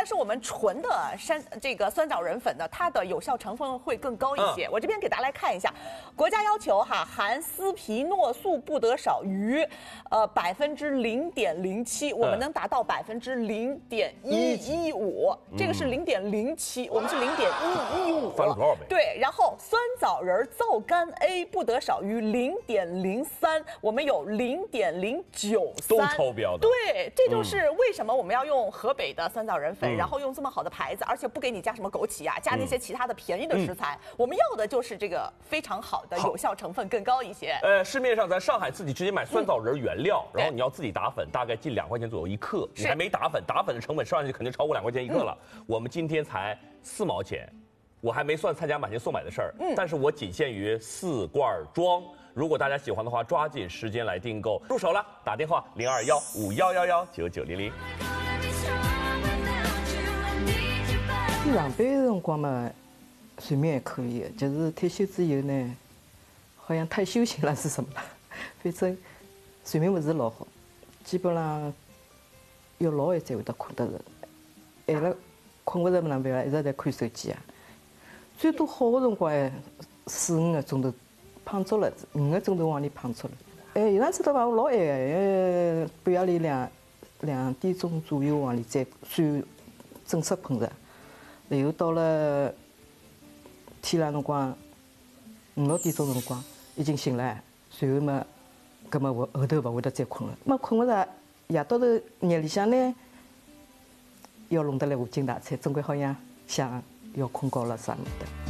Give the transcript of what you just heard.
是我们纯的这个酸枣仁粉呢，它的有效成分会更高一些。我这边给大家来看一下，国家要求哈，含斯皮诺素不得少于0.07%，我们能达到0.115%，这个是0.07，我们是0.115， 翻了多少倍？ 对，然后酸枣仁皂苷 A 不得少于0.03，我们有0.093， 都超标的。 对，这就是为什么我们要用河北的酸枣仁粉，然后用这么好的牌子，而且不给你加什么枸杞啊，加那些其他的便宜的食材。我们要的就是这个非常好的，有效成分更高一些。 市面上咱上海自己直接买酸枣仁原料，然后你要自己打粉，大概近2块钱左右1克，你还没打粉，打粉的成本上去肯定超过2块钱1克了。我们今天才4毛钱，我还没算参加满千送买的事儿，但是我仅限于4罐装。如果大家喜欢的话，抓紧时间来订购。入手了，打电话0215119900。 上班的辰光嘛，睡眠还可以，就是退休之后呢，好像太休闲了是什么？反正睡眠不是老好，基本上要老晚才会得困得着，晚了困不着哪办法，一直在看手机啊。最多好的辰光4、5个钟头胖足了，5个钟头往里胖出来。有趟子的话我老晚个，半夜里2点钟左右往里再算正式困着。然后到了天亮辰光5、6点钟辰光已经醒了，随后嘛，搿么我后头勿会得再困了。么困勿着，夜到头夜里向呢，要弄得来无精打采，总归好像想要困觉了啥么的。